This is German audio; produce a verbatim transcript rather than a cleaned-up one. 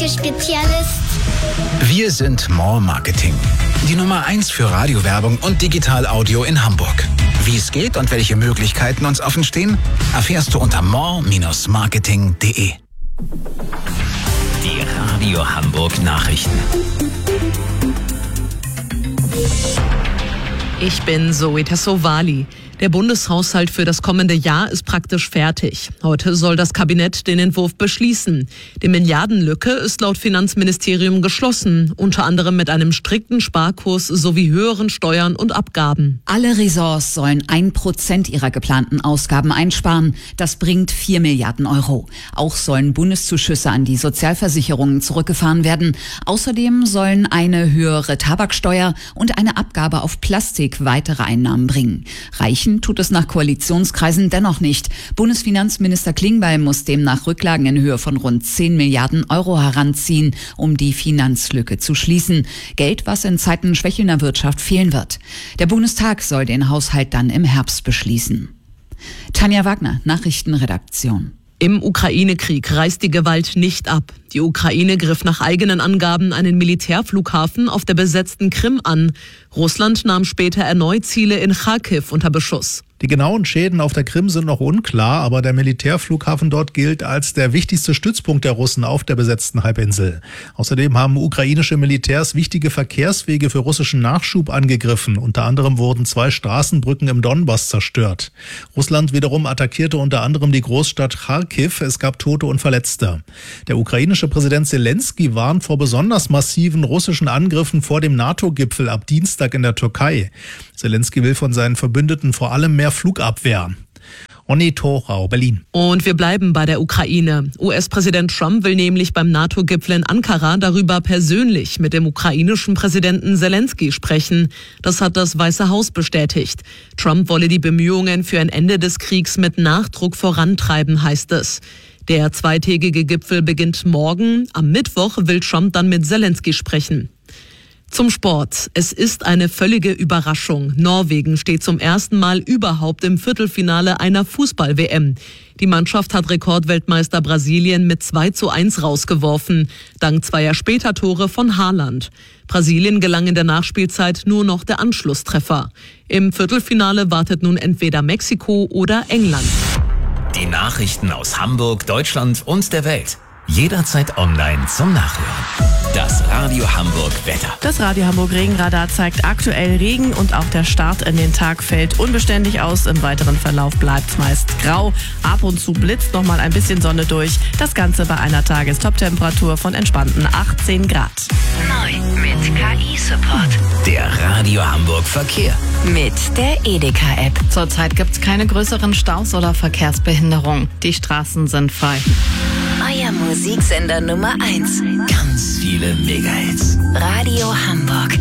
Spezialist. Wir sind More Marketing. Die Nummer eins für Radiowerbung und Digital-Audio in Hamburg. Wie es geht und welche Möglichkeiten uns offen stehen, erfährst du unter more Bindestrich marketing punkt de. Die Radio Hamburg Nachrichten. Ich bin Zoe Tassovali. Der Bundeshaushalt für das kommende Jahr ist praktisch fertig. Heute soll das Kabinett den Entwurf beschließen. Die Milliardenlücke ist laut Finanzministerium geschlossen, unter anderem mit einem strikten Sparkurs sowie höheren Steuern und Abgaben. Alle Ressorts sollen ein Prozent ihrer geplanten Ausgaben einsparen. Das bringt vier Milliarden Euro. Auch sollen Bundeszuschüsse an die Sozialversicherungen zurückgefahren werden. Außerdem sollen eine höhere Tabaksteuer und eine Abgabe auf Plastik weitere Einnahmen bringen. Reichen tut es nach Koalitionskreisen dennoch nicht. Bundesfinanzminister Klingbeil muss demnach Rücklagen in Höhe von rund zehn Milliarden Euro heranziehen, um die Finanzlücke zu schließen. Geld, was in Zeiten schwächelnder Wirtschaft fehlen wird. Der Bundestag soll den Haushalt dann im Herbst beschließen. Tanja Wagner, Nachrichtenredaktion. Im Ukraine-Krieg reißt die Gewalt nicht ab. Die Ukraine griff nach eigenen Angaben einen Militärflughafen auf der besetzten Krim an. Russland nahm später erneut Ziele in Charkiw unter Beschuss. Die genauen Schäden auf der Krim sind noch unklar, aber der Militärflughafen dort gilt als der wichtigste Stützpunkt der Russen auf der besetzten Halbinsel. Außerdem haben ukrainische Militärs wichtige Verkehrswege für russischen Nachschub angegriffen. Unter anderem wurden zwei Straßenbrücken im Donbass zerstört. Russland wiederum attackierte unter anderem die Großstadt Charkiw. Es gab Tote und Verletzte. Der ukrainische Präsident Zelensky warnt vor besonders massiven russischen Angriffen vor dem NATO-Gipfel ab Dienstag in der Türkei. Zelensky will von seinen Verbündeten vor allem mehr Flugabwehr. Onni Thorau, Berlin. Und wir bleiben bei der Ukraine. U S-Präsident Trump will nämlich beim NATO-Gipfel in Ankara darüber persönlich mit dem ukrainischen Präsidenten Zelensky sprechen. Das hat das Weiße Haus bestätigt. Trump wolle die Bemühungen für ein Ende des Kriegs mit Nachdruck vorantreiben, heißt es. Der zweitägige Gipfel beginnt morgen. Am Mittwoch will Trump dann mit Zelensky sprechen. Zum Sport. Es ist eine völlige Überraschung. Norwegen steht zum ersten Mal überhaupt im Viertelfinale einer Fußball-W M. Die Mannschaft hat Rekordweltmeister Brasilien mit zwei zu eins rausgeworfen, dank zweier Spätertore von Haaland. Brasilien gelang in der Nachspielzeit nur noch der Anschlusstreffer. Im Viertelfinale wartet nun entweder Mexiko oder England. Die Nachrichten aus Hamburg, Deutschland und der Welt. Jederzeit online zum Nachhören. Das Radio Hamburg Wetter. Das Radio Hamburg Regenradar zeigt aktuell Regen und auch der Start in den Tag fällt unbeständig aus. Im weiteren Verlauf bleibt es meist grau. Ab und zu blitzt noch mal ein bisschen Sonne durch. Das Ganze bei einer Tagestoptemperatur von entspannten achtzehn Grad. Neu mit K I-Support. Der Radio Hamburg Verkehr. Mit der Edeka-App. Zurzeit gibt es keine größeren Staus oder Verkehrsbehinderungen. Die Straßen sind frei. Euer Musiksender Nummer eins. Ganz viele Megahits. Radio Hamburg.